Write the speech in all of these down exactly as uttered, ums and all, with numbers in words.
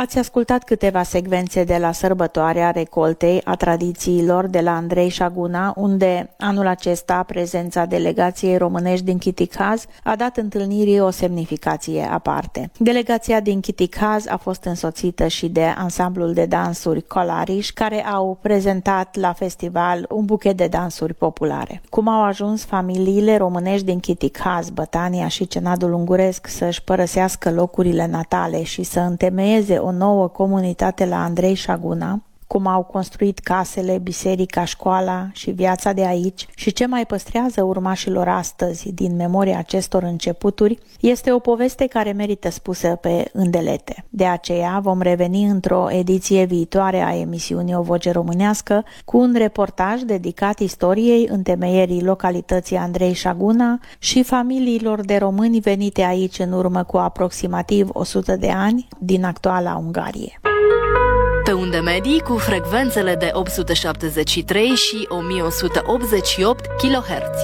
Ați ascultat câteva secvențe de la sărbătoarea recoltei a tradițiilor de la Andrei Șaguna, unde anul acesta prezența delegației românești din Chiticaz a dat întâlnirii o semnificație aparte. Delegația din Chiticaz a fost însoțită și de ansamblul de dansuri Colariș, care au prezentat la festival un buchet de dansuri populare. Cum au ajuns familiile românești din Chiticaz, Bătania și Cenadul Unguresc să-și părăsească locurile natale și să întemeieze o nouă comunitate la Andrei Șaguna, cum au construit casele, biserica, școala și viața de aici și ce mai păstrează urmașilor astăzi din memoria acestor începuturi, este o poveste care merită spusă pe îndelete. De aceea vom reveni într-o ediție viitoare a emisiunii O Voce Românească cu un reportaj dedicat istoriei întemeierii localității Andrei Șaguna și familiilor de români venite aici în urmă cu aproximativ o sută de ani din actuala Ungarie. Pe unde medii cu frecvențele de opt sute șaptezeci și trei și o mie o sută optzeci și opt kilohertz.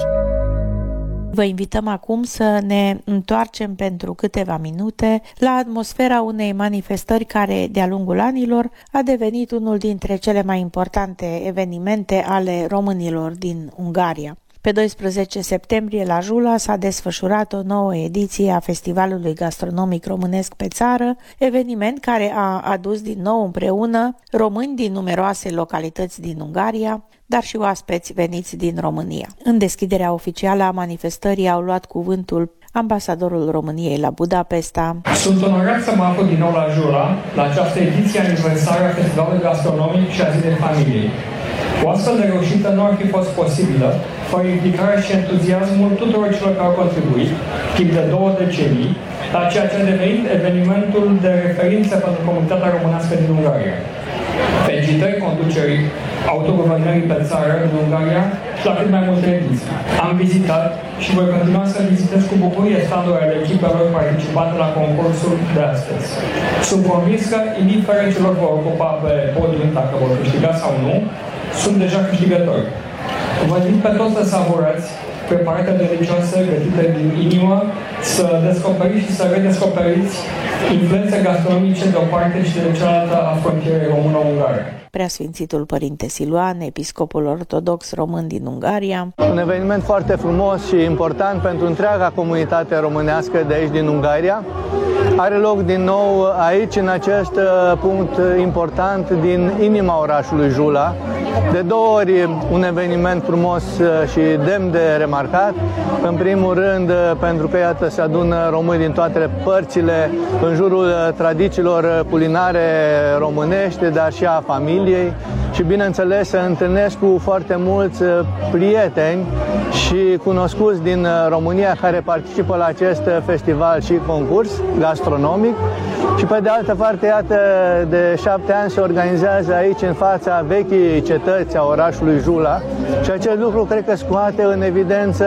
Vă invităm acum să ne întoarcem pentru câteva minute la atmosfera unei manifestări care, de-a lungul anilor, a devenit unul dintre cele mai importante evenimente ale românilor din Ungaria. Pe doisprezece septembrie la Jula s-a desfășurat o nouă ediție a Festivalului Gastronomic Românesc pe Țară, eveniment care a adus din nou împreună români din numeroase localități din Ungaria, dar și oaspeți veniți din România. În deschiderea oficială a manifestării au luat cuvântul ambasadorul României la Budapesta. Sunt onorat să mă aflu din nou la Jura, la această ediție aniversară a Festivalului Gastronomic și a Zilei Familiei. O astfel de reușită nu ar fi fost posibilă fără implicarea și entuziasmul tuturor celor care au contribuit, timp de două decenii, la ceea ce a devenit evenimentul de referință pentru comunitatea românească din Ungaria. Felicitări conducerii autoguvernării pe țară din Ungaria și la cât mai multe ediții. Am vizitat și voi continua să vizitez cu bucurie standurile ale echipelor participate la concursul de astăzi. Sunt convins că, indiferent celor vor ocupa pe podium, dacă vor câștiga sau nu, sunt deja câștigători. Vă invit pe toți să savurați preparate delicioase, gătite din inimă, să descoperiți și să redescoperiți influențe gastronomice de o parte și de cealaltă a frontierei română-ungare. Preasfințitul Părinte Siluan, episcopul ortodox român din Ungaria. Un eveniment foarte frumos și important pentru întreaga comunitate românească de aici din Ungaria. Are loc din nou aici, în acest punct important din inima orașului Jula. De două ori un eveniment frumos și demn de remarcat. În primul rând pentru că, iată, se adună români din toate părțile în jurul tradițiilor culinare românești, dar și a familiei. Și, bineînțeles, se întâlnesc cu foarte mulți prieteni și cunoscuți din România care participă la acest festival și concurs gastronomic. Și, pe de altă parte, iată, de șapte ani se organizează aici, în fața vechii cetăți a orașului Jula. Și acest lucru cred că scoate în evidență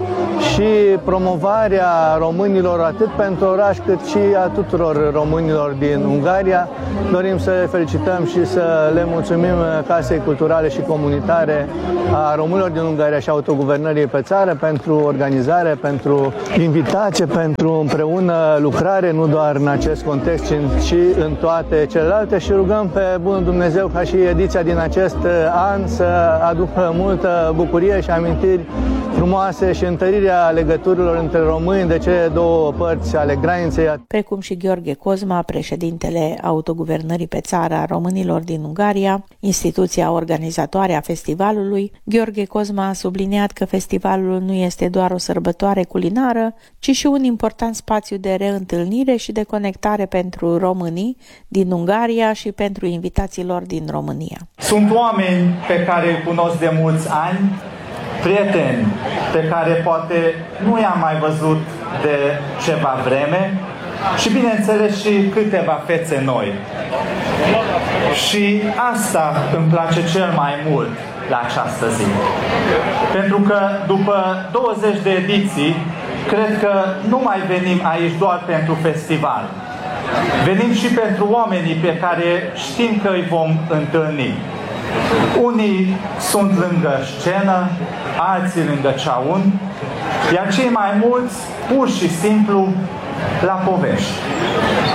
și promovarea românilor, atât pentru oraș, cât și a tuturor românilor din Ungaria. Dorim să felicităm și să le mulțumim Casei Culturale și Comunitare a românilor din Ungaria și autoguvernării pe țară pentru organizare, pentru invitație, pentru împreună lucrare, nu doar în acest context, ci și în toate celelalte, și rugăm pe Bunul Dumnezeu ca și ediția din acest an să aducă multă bucurie și amintiri frumoase și întărirea legăturilor între români de cele două părți ale graniței. Precum și Gheorghe Cozma, președintele autoguvernării pe țară a românilor din Ungaria, instituția organizatoare a festivalului, Gheorghe Cozma a subliniat că festivalul nu este doar o sărbătoare culinară, ci și un important spațiu de reîntâlnire și de conectare pentru românii din Ungaria și pentru invitațiilor din România. Sunt oameni pe care îi cunosc de mulți ani, prieteni pe care poate nu i-am mai văzut de ceva vreme și, bineînțeles, și câteva fețe noi. Și asta îmi place cel mai mult la această zi. Pentru că după douăzeci de ediții, cred că nu mai venim aici doar pentru festival. Venim și pentru oamenii pe care știm că îi vom întâlni. Unii sunt lângă scenă, alții lângă ceaun, iar cei mai mulți, pur și simplu, la povești. Pot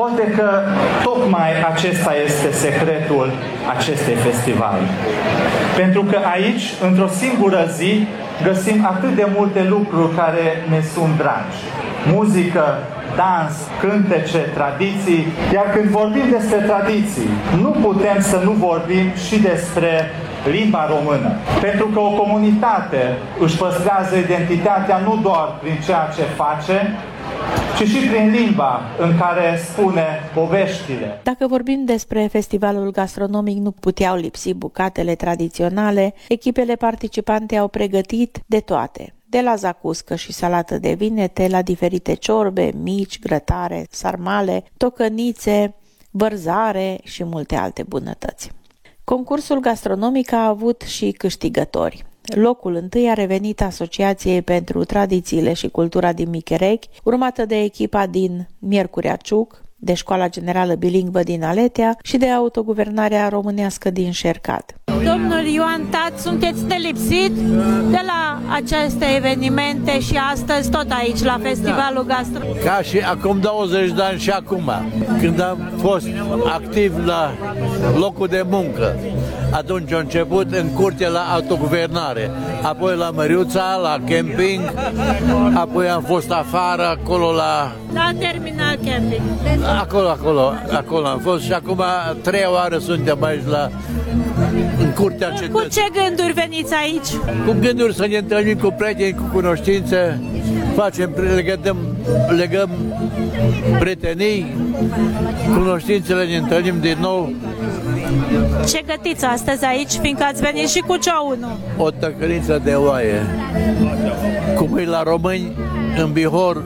Poate că tocmai acesta este secretul acestei festivale. Pentru că aici, într-o singură zi, găsim atât de multe lucruri care ne sunt dragi. Muzică, dans, cântece, tradiții. Iar când vorbim despre tradiții, nu putem să nu vorbim și despre limba română. Pentru că o comunitate își păstrează identitatea nu doar prin ceea ce face, ci și prin limba în care spune poveștile. Dacă vorbim despre festivalul gastronomic, nu puteau lipsi bucatele tradiționale. Echipele participante au pregătit de toate, de la zacuscă și salată de vinete, la diferite ciorbe, mici, grătare, sarmale, tocănițe, vărzare și multe alte bunătăți. Concursul gastronomic a avut și câștigători. Locul întâi a revenit Asociației pentru Tradițiile și Cultura din Micherechi, urmată de echipa din Miercurea Ciuc, de Școala Generală Bilingvă din Aletea și de Autoguvernarea Românească din Șercad. Domnul Ioan Tat, sunteți nelipsit de la aceste evenimente și astăzi tot aici la Festivalul Gastronomic. Ca și acum douăzeci de ani și acum, când am fost activ la locul de muncă. Atunci a început în curte la autoguvernare, apoi la Măriuța, la camping, apoi am fost afară, acolo la... La terminal camping. Acolo, acolo, acolo am fost și acum trei oară suntem aici la... în curtea cetății. Cu ce gânduri veniți aici? Cu gânduri să ne întâlnim cu prieteni, cu cunoștințe, facem, legăm, legăm prietenii, cunoștințele, ne întâlnim din nou. Ce gătiți astăzi aici, fiindcă ați venit și cu ciounul? O tăcăniță de oaie. Cum e la români, în Bihor,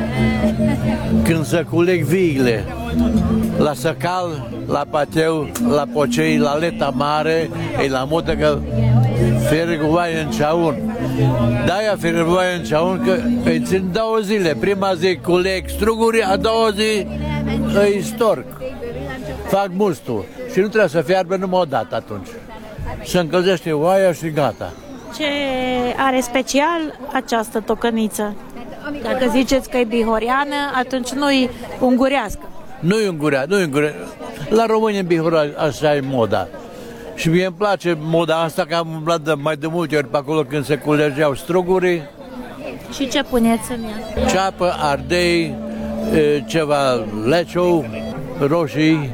când se culeg viile, la Săcal, la Pateu, la Pocei, la Leta Mare, e la modă că fere cu oaie în ceaun. De-aia fere cu oaie în ceaun, că îi țin două zile. Prima zi culeg struguri, a doua zi îi storc. Fac mustul. Și nu trebuie să fiarbă numai o dată atunci. Se încălzește oaia și gata. Ce are special această tocăniță? Dacă ziceți că e bihoriană, atunci nu-i ungurească. Nu-i ungurea, nu-i ungurea. La români în Bihor așa e moda. Și mie îmi place moda asta, că am umblat de mai de multe ori pe acolo când se culegeau strugurii. Și ce puneți în ea? Ceapă, ardei, ceva leciou, roșii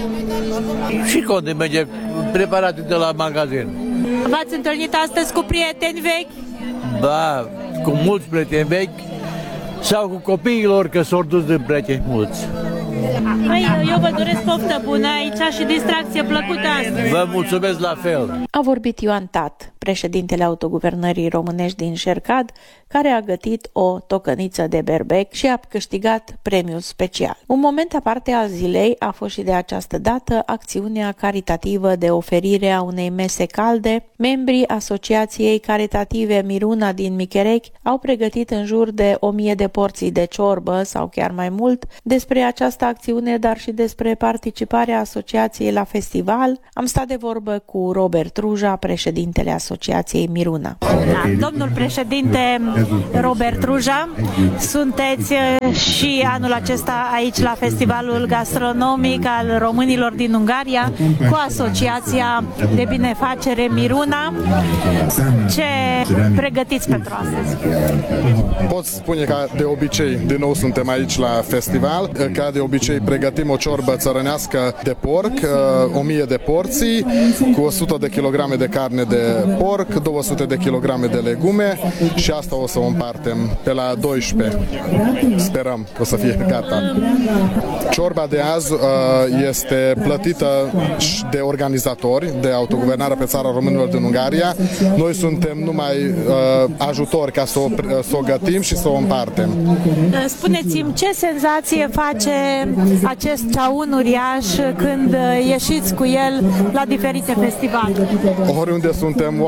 și condimente preparate de la magazin. V-ați întâlnit astăzi cu prieteni vechi? Da, cu mulți prieteni vechi sau cu copiilor, că s-au dus din prieteni mulți. Păi, eu vă doresc poftă bună aici și distracție plăcută astăzi. Vă mulțumesc la fel. A vorbit Ioan Tat, președintele Autoguvernării Românești din Șercad, care a gătit o tocăniță de berbec și a câștigat premiul special. Un moment aparte al zilei a fost și de această dată acțiunea caritativă de oferire a unei mese calde. Membrii Asociației Caritative Miruna din Micherechi au pregătit în jur de o mie de porții de ciorbă sau chiar mai mult. Despre această acțiune, dar și despre participarea asociației la festival, am stat de vorbă cu Robert Ruja, președintele Asociației Miruna. Da, domnul președinte Robert Ruja, sunteți și anul acesta aici la Festivalul Gastronomic al Românilor din Ungaria cu Asociația de Binefacere Miruna. Ce pregătiți pentru astăzi? Pot spune că de obicei, din nou suntem aici la festival, ca de obicei pregătim o ciorbă țărănească de porc, o mie de porții, cu o sută de kilograme de carne de porc, două sute de kilograme de legume și asta o să o împartem pe la douăsprezece. Sperăm că o să fie gata. Ciorba de azi este plătită de organizatori, de Autoguvernarea pe Țara Românilor din Ungaria. Noi suntem numai ajutori ca să o, să o gătim și să o împartem. Spuneți-mi, ce senzație face acest ceaun uriaș când ieșiți cu el la diferite festivaluri? Oriunde suntem,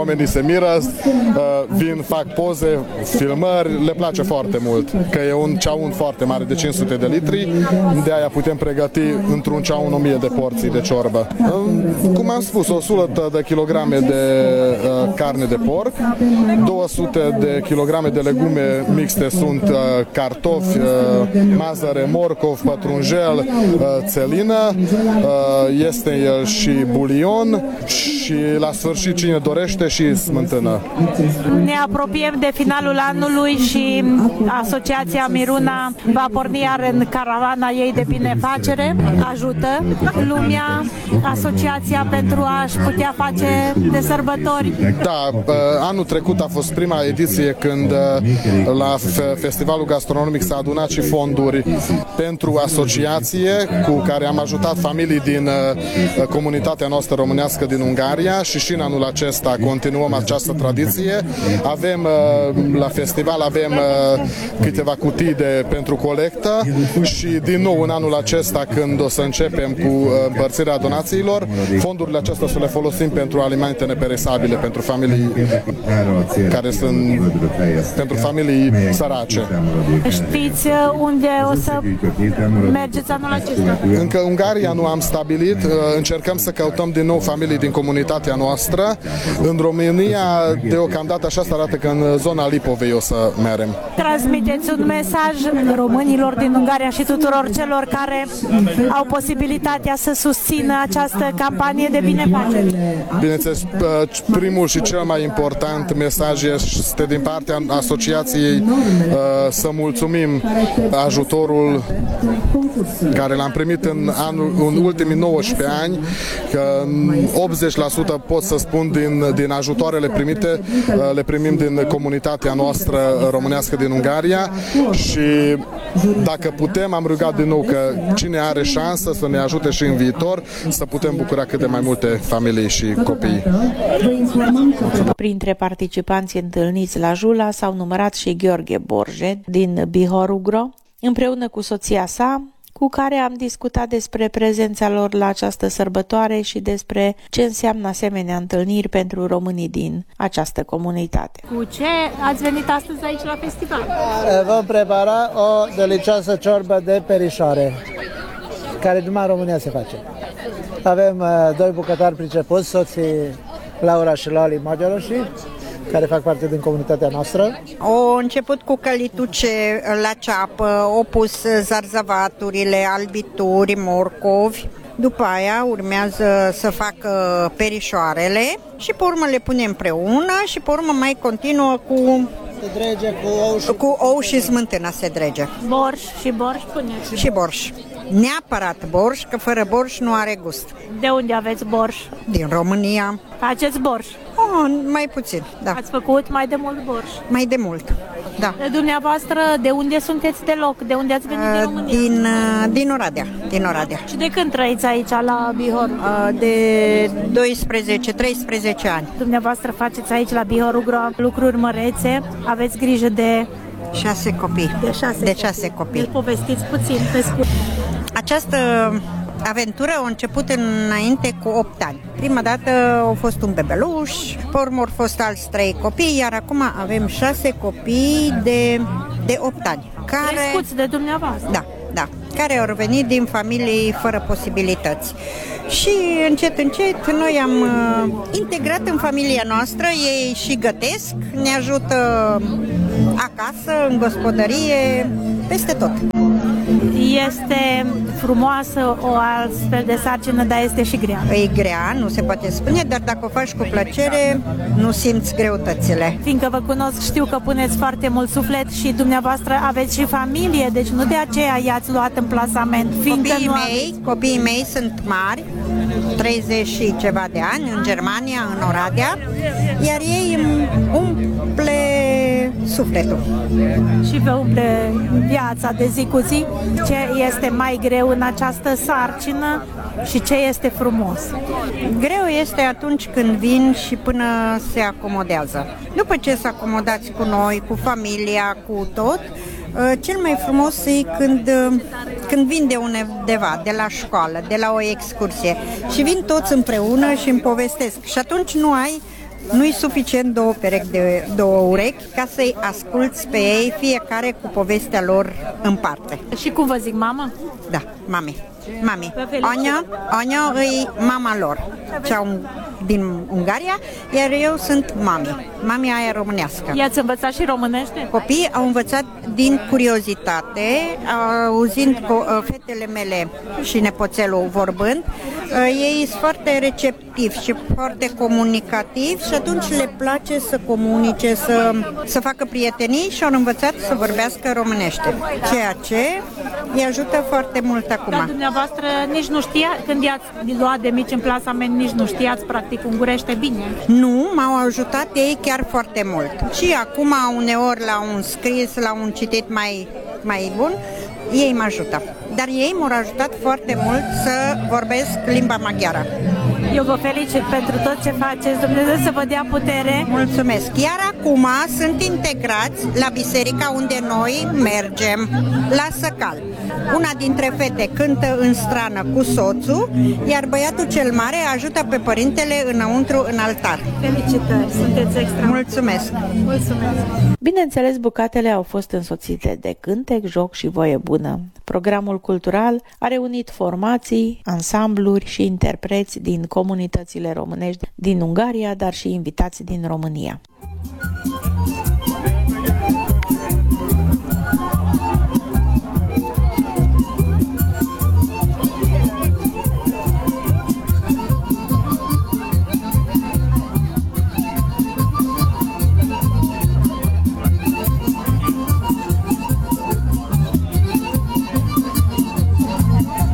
oamenii se miră, vin, fac poze, filmări, le place foarte mult, că e un ceaun foarte mare de cinci sute de litri, de aia putem pregăti într-un ceaun o mie de porții de ciorbă. Cum am spus, o sută de kilograme de uh, carne de porc, două sute de kilograme de legume mixte sunt uh, cartofi, uh, mazăre, morcov, pătrunjel, uh, țelină, uh, este el și bulion și la sfârșit, cine dorește, și smântână. Ne apropiem de finalul anului și Asociația Miruna va porni iar în caravana ei de binefacere. Ajută lumea, asociația, pentru a-și putea face de sărbători. Da, anul trecut a fost prima ediție când la festivalul gastronomic s-a adunat și fonduri pentru asociație, cu care am ajutat familii din comunitatea noastră românească din Ungaria, și și în anul acesta continuăm această tradiție. Avem la festival avem câteva cutii de, pentru colectă și din nou în anul acesta, când o să începem cu împărțirea donațiilor, fondurile acestea să le folosim pentru alimente neperesabile pentru familii care sunt pentru familii sărace. Știți unde o să mergeți anul acesta? Încă Ungaria nu am stabilit, încercăm să căutăm din nou familii din comunitatea noastră. În România, deocamdată așa se arată că în zona Lipovei o să mergem. Transmiteți un mesaj românilor din Ungaria și tuturor celor care au posibilitatea să susțină această campanie de binefacere. Bineînțeles, primul și cel mai important mesaj este din partea asociației să mulțumim ajutorul care l-am primit în, anul, în ultimii nouăsprezece ani, că optzeci la sută pot să spun din, din ajutoarele primite le primim din comunitatea noastră românească din Ungaria și dacă putem, am rugat din nou că cine are șansă să ne ajute și în viitor să putem bucura cât de mai multe familii și copii. Printre participanții întâlniți la Jula s-au numărat și Gheorghe Borje din Bihor-Ugro, împreună cu soția sa, cu care am discutat despre prezența lor la această sărbătoare și despre ce înseamnă asemenea întâlniri pentru românii din această comunitate. Cu ce ați venit astăzi aici la festival? Vom prepara o delicioasă ciorbă de perișoare, care numai în România se face. Avem uh, doi bucătari pricepuți, soții Laura și Lali Magyaroși, care fac parte din comunitatea noastră. Au început cu călituce la ceapă, au pus zarzavaturile, albituri, morcovi. După aia urmează să facă perișoarele și pe urmă le punem împreună și pe urmă mai continuă cu se drege cu ou și, cu ou și smântână se drege. Borș și borș puneți? Și borș. Neapărat borș, că fără borș nu are gust. De unde aveți borș? Din România. Faceți borș? Oh, mai puțin, da. Ați făcut mai de mult borș? Mai de mult, da. De dumneavoastră, de unde sunteți de loc? De unde ați venit uh, din România? Din, uh, din Oradea, din Oradea. Și de când trăiți aici la Bihor? Uh, de doisprezece treisprezece ani. Dumneavoastră faceți aici la Bihor-Ugro lucruri mărețe, aveți grijă de... Șase copii. De șase, de șase copii. Îl povestiți puțin, pe scurt. Această aventură a început înainte cu opt ani. Prima dată a fost un bebeluș, pe urmă au fost alți trei copii, iar acum avem șase copii de, de opt ani. Care... Crescuți de dumneavoastră. Da, da. Care au venit din familii fără posibilități. Și încet, încet, noi am uh, integrat în familia noastră, ei și gătesc, ne ajută acasă, în gospodărie, peste tot. Este frumoasă o astfel de sarcină, dar este și grea. E grea, nu se poate spune, dar dacă o faci cu plăcere, nu simți greutățile. Fiindcă vă cunosc, știu că puneți foarte mult suflet și dumneavoastră aveți și familie, deci nu de aceea i-ați luat în plasament. Copiii mei, copiii mei sunt mari, treizeci și ceva de ani, în Germania, în Oradea, iar ei îmi umple sufletul. Și vă umple viața de zi cu zi. Ce este mai greu în această sarcină și ce este frumos? Greu este atunci când vin și până se acomodează. După ce se acomodați cu noi, cu familia, cu tot, cel mai frumos e când, când vin de undeva, de la școală, de la o excursie și vin toți împreună și îmi povestesc. Și atunci nu ai Nu-i suficient două perechi de două urechi ca să-i asculți pe ei, fiecare cu povestea lor în parte. Și cum vă zic, mamă? Da, mami. Mami. Ania, Ania e mama lor, cea din Ungaria, iar eu sunt mami. Mami aia românească. I-ați învățat și românește? Copiii au învățat din curiozitate, auzind fetele mele și nepoțelul vorbând. Ei sunt foarte receptivi și foarte comunicativi și atunci le place să comunice, să, să facă prietenii și au învățat să vorbească românește, ceea ce îi ajută foarte mult acum. Dar dumneavoastră nici nu știa, când i-ați luat de mici în plasament, nici nu știați practic ungurește bine? Nu, m-au ajutat ei chiar foarte mult. Și acum uneori la un scris, la un citit mai, mai bun, ei mă ajută. Dar ei m-au ajutat foarte mult să vorbesc limba maghiară. Eu vă felicit pentru tot ce faceți, Dumnezeu să vă dea putere. Mulțumesc. Iar acum sunt integrați la biserica unde noi mergem, la Săcal. Una dintre fete cântă în strană cu soțul, iar băiatul cel mare ajută pe părintele înăuntru în altar. Felicitări, sunteți extra. Mulțumesc. Mulțumesc. Bineînțeles, bucatele au fost însoțite de cântec, joc și voie bună. Programul cultural a reunit formații, ansambluri și interpreți din comunitățile românești din Ungaria, dar și invitați din România.